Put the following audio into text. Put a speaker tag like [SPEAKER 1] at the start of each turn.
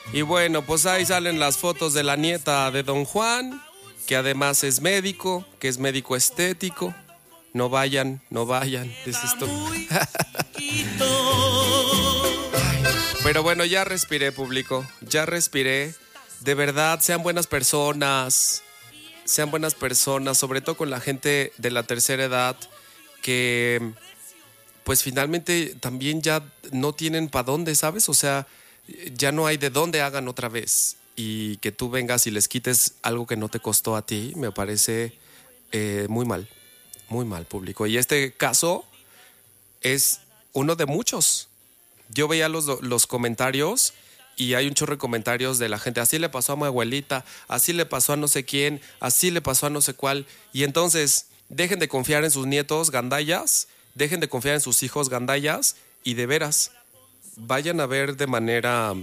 [SPEAKER 1] Y bueno, pues ahí salen las fotos de la nieta de Don Juan, que además es médico, que es médico estético. No vayan, no vayan, dices tú. Pero bueno, ya respiré, público, ya respiré. De verdad, sean buenas personas, sobre todo con la gente de la tercera edad, que pues finalmente también ya no tienen para dónde, ¿sabes? O sea, ya no hay de dónde hagan otra vez. Y que tú vengas y les quites algo que no te costó a ti, me parece muy mal, público. Y este caso es uno de muchos. Yo veía los comentarios y hay un chorro de comentarios de la gente. Así le pasó a mi abuelita, así le pasó a no sé quién, así le pasó a no sé cuál. Y entonces, dejen de confiar en sus nietos gandallas, dejen de confiar en sus hijos gandallas y de veras, vayan a ver de manera